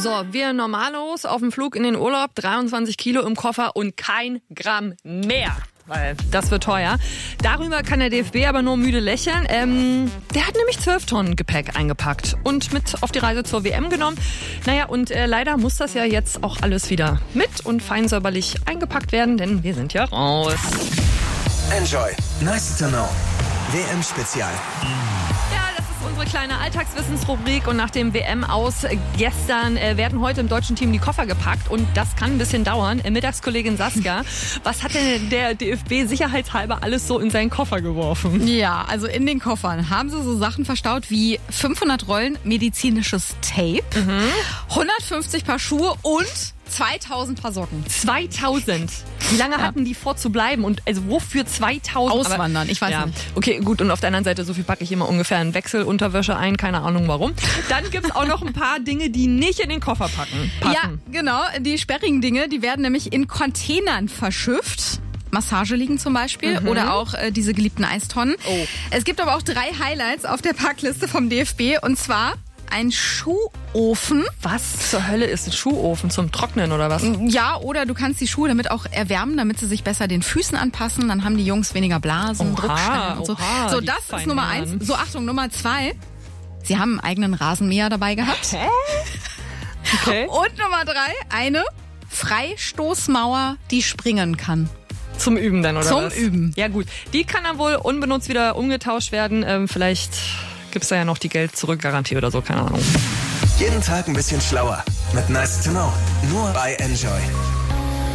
So, wir Normalos auf dem Flug in den Urlaub, 23 Kilo im Koffer und kein Gramm mehr. Weil das wird teuer. Darüber kann der DFB aber nur müde lächeln. Der hat nämlich 12 Tonnen Gepäck eingepackt und mit auf die Reise zur WM genommen. Naja, und leider muss das ja jetzt auch alles wieder mit und fein säuberlich eingepackt werden, denn wir sind ja raus. Enjoy. Nice to know. WM-Spezial. Unsere kleine Alltagswissensrubrik und nach dem WM-Aus gestern werden heute im deutschen Team die Koffer gepackt und das kann ein bisschen dauern. Mittagskollegin Saskia, was hat denn der DFB sicherheitshalber alles so in seinen Koffer geworfen? Ja, also in den Koffern haben sie so Sachen verstaut wie 500 Rollen medizinisches Tape, 150 Paar Schuhe und 2000 Paar Socken. 2000? Wie lange hatten die vor zu bleiben? Und also wofür 2000? Auswandern, ich weiß nicht. Okay, gut. Und auf der anderen Seite, so viel packe ich immer ungefähr in Wechselunterwäsche ein. Keine Ahnung warum. Dann gibt's auch noch ein paar Dinge, die nicht in den Koffer passen. Ja, genau. Die sperrigen Dinge, die werden nämlich in Containern verschifft. Massageliegen zum Beispiel oder auch diese geliebten Eistonnen. Oh. Es gibt aber auch 3 Highlights auf der Packliste vom DFB und zwar ein Schuhofen. Was zur Hölle ist ein Schuhofen? Zum Trocknen oder was? Ja, oder du kannst die Schuhe damit auch erwärmen, damit sie sich besser den Füßen anpassen. Dann haben die Jungs weniger Blasen, Druckstellen und so. So, das ist Nummer 1. So, Achtung, Nummer 2. Sie haben einen eigenen Rasenmäher dabei gehabt. Hä? Okay. Und Nummer 3, eine Freistoßmauer, die springen kann. Zum Üben dann, oder was? Zum Üben. Ja gut, die kann dann wohl unbenutzt wieder umgetauscht werden. Vielleicht gibt's da ja noch die Geld-Zurück-Garantie oder so, keine Ahnung. Jeden Tag ein bisschen schlauer mit Nice to know. Nur bei Enjoy.